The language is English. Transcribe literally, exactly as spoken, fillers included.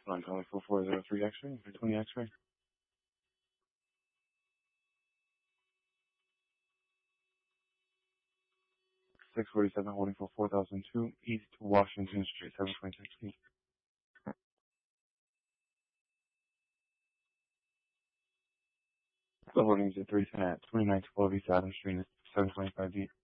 I'm calling four four zero three X-ray, twenty X-ray. six forty-seven holding for four thousand two East Washington Street, seven twenty-six East. The holding is at three ten at twenty-nine twelve East Adams Street, seven twenty-five D.